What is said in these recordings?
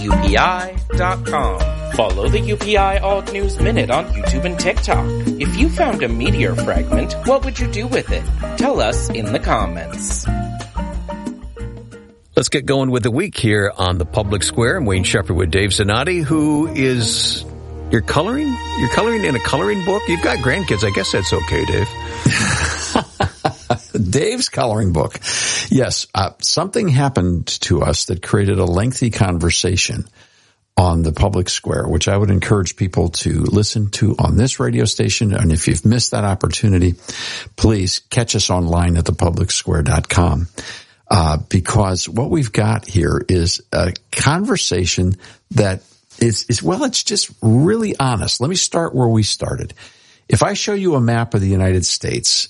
UPI.com. Follow the UPI Alt News Minute on YouTube and TikTok. If you found a meteor fragment, what would you do with it? Tell us in the comments. Let's get going with the week here on the Public Square. I'm Wayne Shepherd with Dave Zanotti, who is... You're coloring? You're coloring in a coloring book? You've got grandkids. I guess that's okay, Dave. Dave's coloring book. Yes, something happened to us that created a lengthy conversation on the Public Square, which I would encourage people to listen to on this radio station. And if you've missed that opportunity, please catch us online at thepublicsquare.com. Because what we've got here is a conversation that it's just really honest. Let me start where we started. If I show you a map of the United States,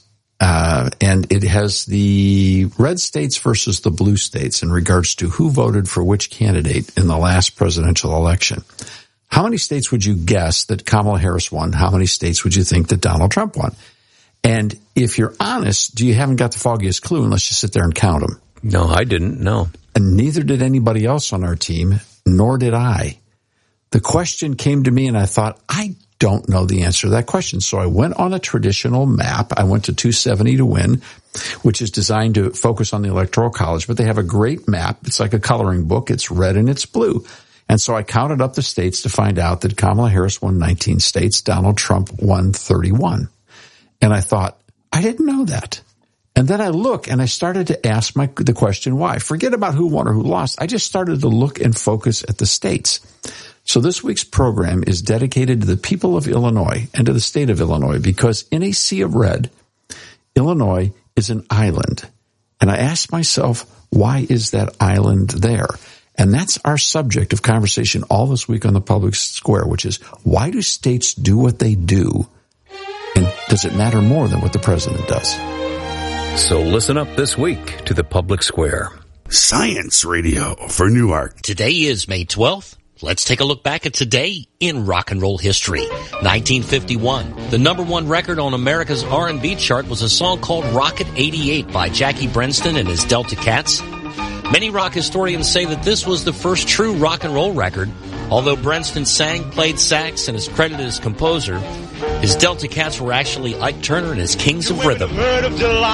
and it has the red states versus the blue states in regards to who voted for which candidate in the last presidential election, how many states would you guess that Kamala Harris won? How many states would you think that Donald Trump won? And if you're honest, you haven't got the foggiest clue unless you sit there and count them. No, I didn't. No. And neither did anybody else on our team, nor did I. The question came to me and I thought, I don't know the answer to that question. So I went on a traditional map. I went to 270 to Win, which is designed to focus on the Electoral College, but they have a great map. It's like a coloring book. It's red and it's blue. And so I counted up the states to find out that Kamala Harris won 19 states. Donald Trump won 31. And I thought, I didn't know that. And then I look and I started to ask the question, why? Forget about who won or who lost. I just started to look and focus at the states. So this week's program is dedicated to the people of Illinois and to the state of Illinois because in a sea of red, Illinois is an island. And I asked myself, why is that island there? And that's our subject of conversation all this week on the Public Square, which is, why do states do what they do? And does it matter more than what the president does? So listen up this week to the Public Square. Science Radio for Newark. Today is May 12th. Let's take a look back at today in rock and roll history. 1951. The number one record on America's R&B chart was a song called Rocket 88 by Jackie Brenston and his Delta Cats. Many rock historians say that this was the first true rock and roll record. Although Brenston sang, played sax, and is credited as composer, his Delta Cats were actually Ike Turner and his Kings of Rhythm.